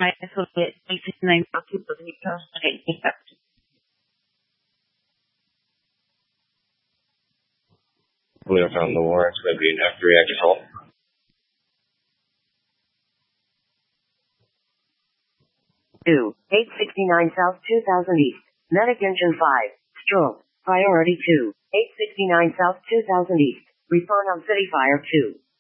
ISO 869 South 2008. We have found the warrants. Maybe an F3 Exalt. Two, 869 South 2000 East. Medic Engine 5. Stroke. Priority 2. 869 South 2000 East. Respond on City Fire 2.